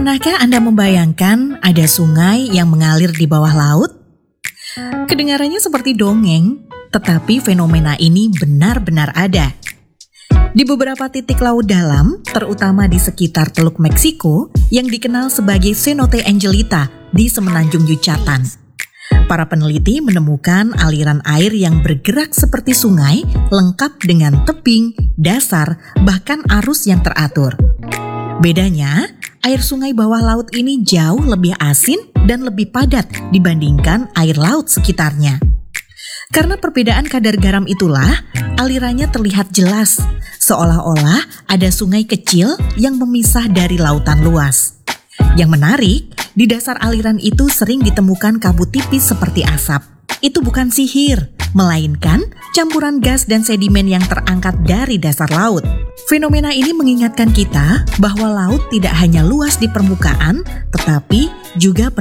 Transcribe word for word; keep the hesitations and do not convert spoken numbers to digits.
Pernahkah Anda membayangkan ada sungai yang mengalir di bawah laut? Kedengarannya seperti dongeng, tetapi fenomena ini benar-benar ada. Di beberapa titik laut dalam, terutama di sekitar Teluk Meksiko, yang dikenal sebagai Cenote Angelita di Semenanjung Yucatan. Para peneliti menemukan aliran air yang bergerak seperti sungai, lengkap dengan tebing, dasar, bahkan arus yang teratur. Bedanya, air sungai bawah laut ini jauh lebih asin dan lebih padat dibandingkan air laut sekitarnya. Karena perbedaan kadar garam itulah, alirannya terlihat jelas, seolah-olah ada sungai kecil yang memisah dari lautan luas. Yang menarik, di dasar aliran itu sering ditemukan kabut tipis seperti asap. Itu bukan sihir, melainkan campuran gas dan sedimen yang terangkat dari dasar laut. Fenomena ini mengingatkan kita bahwa laut tidak hanya luas di permukaan, tetapi juga penuh